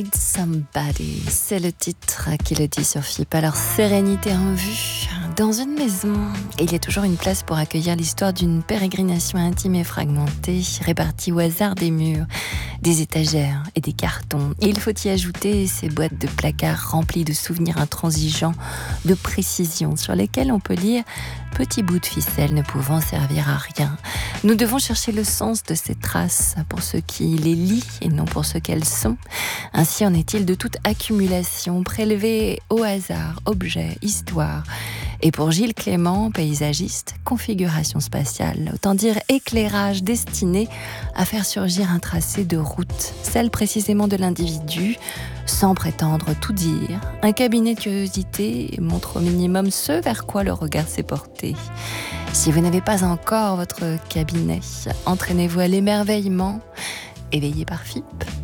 Somebody, c'est le titre qui le dit sur FIP. Alors, sérénité en vue. Dans une maison, il y a toujours une place pour accueillir l'histoire d'une pérégrination intime et fragmentée, répartie au hasard des murs, des étagères et des cartons. Il faut y ajouter ces boîtes de placards remplies de souvenirs intransigeants, de précisions, sur lesquelles on peut lire « petits bouts de ficelle ne pouvant servir à rien ». Nous devons chercher le sens de ces traces pour ceux qui les lient et non pour ce qu'elles sont. Ainsi en est-il de toute accumulation prélevée au hasard, objets, histoire. Et pour Gilles Clément, paysagiste, configuration spatiale, autant dire éclairage destiné à faire surgir un tracé de route, celle précisément de l'individu, sans prétendre tout dire. Un cabinet de curiosité montre au minimum ce vers quoi le regard s'est porté. Si vous n'avez pas encore votre cabinet, entraînez-vous à l'émerveillement, éveillé par FIP.